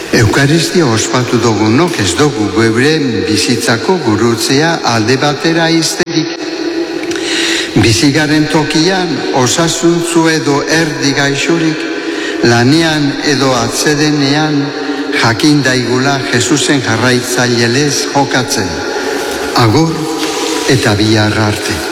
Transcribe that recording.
Eukaristia ospatu dugunok ez dugu geure bizitzako gurutzea alde batera izterik. Bizigaren tokian osasuntzu edo erdi gaixorik, lanean edo atzedenean jakin daigula Jesusen jarraitzailez jokatzen. Agur eta bihar arte.